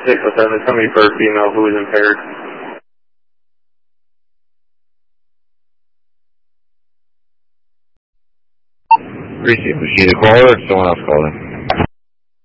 607, somebody for a female who is impaired. Receive. Was she the caller or someone else calling?